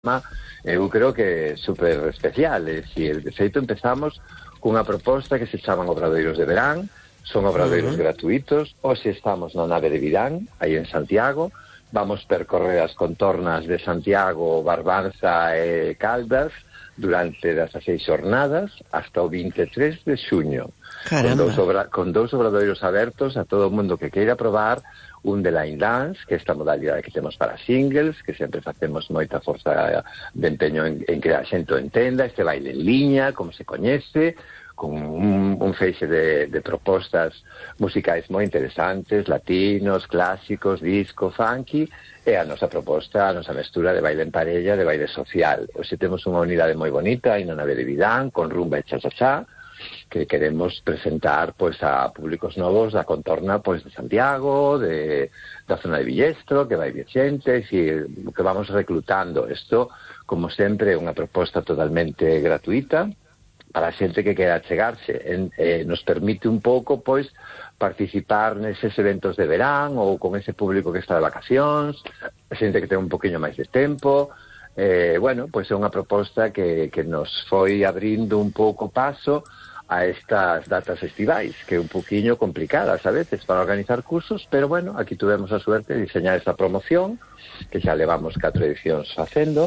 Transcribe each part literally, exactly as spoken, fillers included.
eu creo que é super especial. É dicir, de feito empezamos cunha proposta que se chaman Obradoiros de Verán. Son obradoiros uh-huh. gratuitos. Hoxe estamos na nave de Vidán, aí en Santiago. Vamos percorrer as contornas de Santiago, Barbanza e Caldas durante dezaseis xornadas hasta o vinte e tres de xuño. Con dous, obra, con dous obradoiros abertos a todo o mundo que queira probar un de line dance, que é esta modalidade que temos para singles, que sempre facemos moita forza de empeño en, en que a xente o entenda, este baile en liña, como se coñece, con un, un feixe de, de propostas musicais moi interesantes, latinos, clásicos, disco, funky, e a nosa proposta, a nosa mestura de baile en parella, de baile social. Hoxe temos unha unidade moi bonita aí na nave de Vidán, con rumba e cha-cha-cha, que queremos presentar pois a públicos novos da contorna pois de Santiago, de da zona de Villestro, que vai vir xente, e que vamos reclutando. Isto, como sempre, é unha proposta totalmente gratuita para a xente que quera chegarse. En, eh, nos permite un pouco pois participar neses eventos de verán ou con ese público que está de vacacións, a xente que ten un poquinho máis de tempo. Eh, bueno, pois é unha proposta que, que nos foi abrindo un pouco paso a estas datas estivais, que é un poquinho complicadas a veces para organizar cursos, pero bueno, aquí tuvemos a suerte de diseñar esta promoción, que xa levamos catro edicións facendo,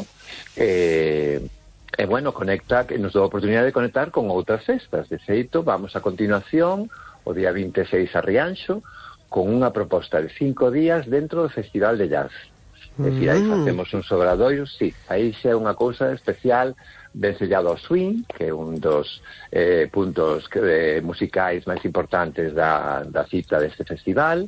e, e bueno, conecta, que nos dou a oportunidade de conectar con outras festas. De feito, vamos a continuación, o día vinte e seis a Rianxo, con unha proposta de cinco días dentro do Festival de Jazz. É dicir, aí facemos uns obradoiros, sí, aí xa é unha cousa especial, ben sellado ao swing, que é un dos eh, puntos que, eh, musicais máis importantes da, da cita deste festival.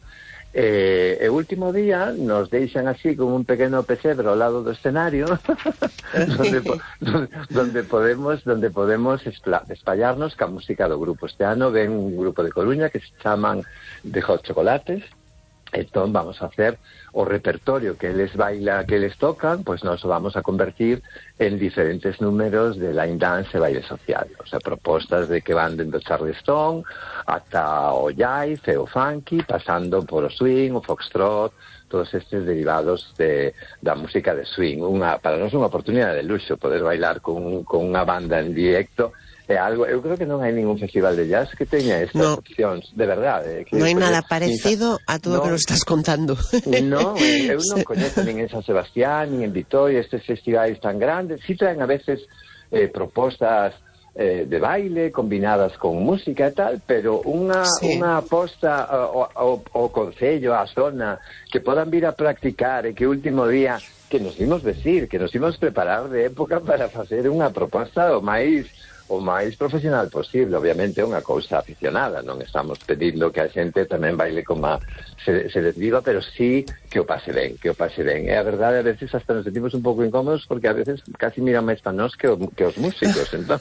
E eh, o último día nos deixan así como un pequeno pesebre ao lado do escenario donde, donde, donde podemos donde podemos espallarnos ca música do grupo. Este ano ven un grupo de Coruña que se chaman The Hot Chocolates. Entón vamos a hacer o repertorio que eles baila, que eles tocan, pois nos vamos a convertir en diferentes números de line dance e baile social. O sea, propostas de que van dentro Charleston ata o jive e o funky, pasando por o swing, o foxtrot, todos estes derivados de, da música de swing. Unha, para nós unha oportunidade de luxo poder bailar con, con unha banda en directo. É algo, eu creo que non hai ningún festival de jazz que teña estas no. opcións, de verdade. Que non hai nada parecido a todo o no, que nos estás contando. Non, eu non coñezo nin en San Sebastián, nin en Vitoria, estes festivais tan grandes. Si traen a veces eh, propostas eh, de baile combinadas con música e tal, pero unha, sí. unha aposta ao, ao, ao concello, á zona, que podan vir a practicar e que o último día que nos imos decir, que nos imos preparar de época para facer unha proposta o máis o máis profesional posible. Obviamente é unha cousa aficionada, non estamos pedindo que a xente tamén baile como se, se desviva, pero sí que o pase ben, que o pase ben. E a verdade, a veces hasta nos sentimos un pouco incómodos porque a veces casi miran máis para nós que, o, que os músicos. Entón,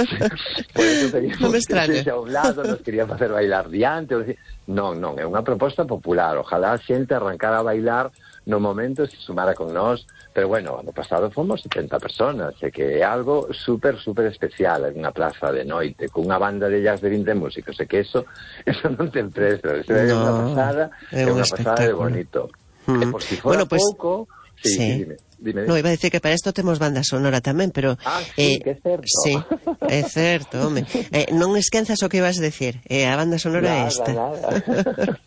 por eso teníamos non me extraña. Que a un lado nos querían facer bailar diante. Non, non, é unha proposta popular. Ojalá a xente arrancara a bailar no momento se sumara con nós, pero bueno, ano pasado fomos setenta personas, e que é algo super, super especial en unha plaza de noite, con unha banda de jazz de vinte músicos, e que eso, eso non ten precio, eso é no, unha pasada, é unha pasada de bonito. Mm. E por si fora bueno, pues, pouco, sí, sí. dime. Dime, dime. No, iba a decir que para isto temos banda sonora tamén, pero... Ah, sí, eh, que é certo. Sí, é certo, home. Eh, non esquenzas o que ibas a decir, eh, a banda sonora é esta. Nada, nada.